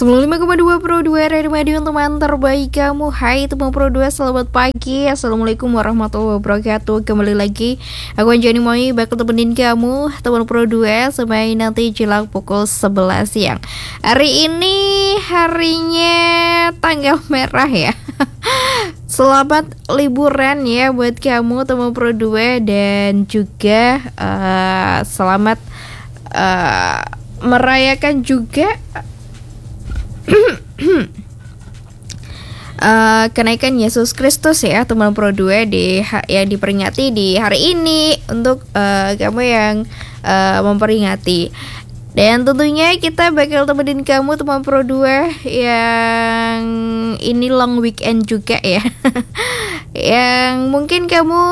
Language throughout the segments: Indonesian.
95,2 Pro 2 Radio Madiun, teman terbaik kamu. Hai teman Pro 2, selamat pagi. Assalamualaikum warahmatullahi wabarakatuh. Kembali lagi aku Anjani Moi bakal temenin kamu teman Pro 2 sampai nanti jelang pukul 11 siang. Hari ini harinya tanggal merah ya. Selamat liburan ya buat kamu teman Pro 2, dan juga selamat merayakan juga kenaikan Yesus Kristus ya teman Pro 2 yang diperingati di hari ini untuk kamu yang memperingati. Dan tentunya kita bakal temenin kamu teman Pro 2 yang ini long weekend juga ya. Yang mungkin kamu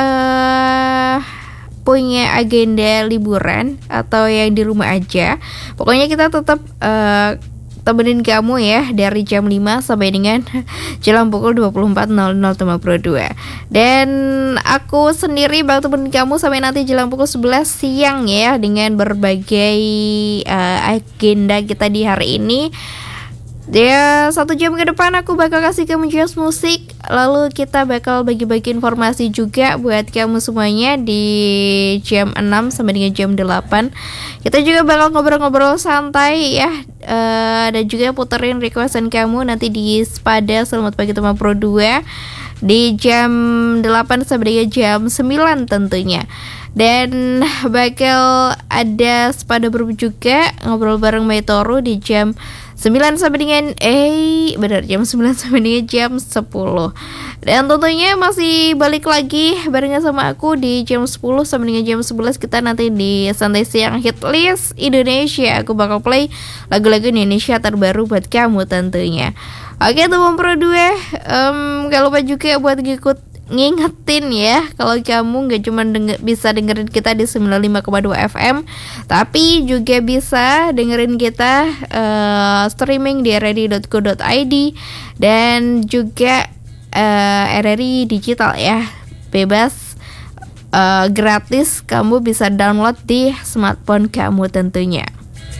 punya agenda liburan atau yang di rumah aja. Pokoknya kita tetap temenin kamu ya dari jam 5 sampai dengan jelang pukul 24.00 teman Pro 2. Dan aku sendiri bakal temenin kamu sampai nanti jelang pukul 11 siang ya, dengan berbagai agenda kita di hari ini. Ya, 1 jam ke depan aku bakal kasih kamu jazz musik. Lalu kita bakal bagi-bagi informasi juga buat kamu semuanya di jam 6 sampai dengan jam 8. Kita juga bakal ngobrol-ngobrol santai ya, dan juga puterin requestan kamu nanti di Spada Selamat Pagi Teman Pro 2 di jam 8 sampai dengan jam 9 tentunya. Dan bakal ada Spada Berbu juga ngobrol bareng Maitoro di jam 9 sampai dengan jam 9 sampai dengan jam 10. Dan tentunya masih balik lagi barengan sama aku di jam 10 sampai dengan jam 11. Kita nanti di Santai Siang Hit List Indonesia. Aku bakal play lagu-lagu Indonesia terbaru buat kamu tentunya. Oke teman Pro 2, gak lupa juga buat ngingetin ya, kalau kamu gak cuma bisa dengerin kita di 95,2 FM, tapi juga bisa dengerin kita streaming di rri.co.id dan juga RRI digital ya, bebas, gratis, kamu bisa download di smartphone kamu tentunya.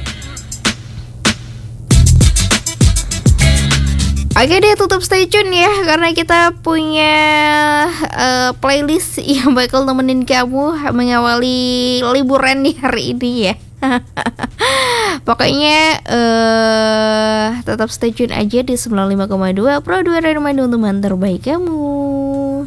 Oke deh, tutup stay tune ya, karena kita punya playlist yang bakal nemenin kamu mengawali liburan di hari ini ya. Pokoknya tetap stay tune aja di 95,2 Pro 2 Radio Madiun, teman terbaik kamu.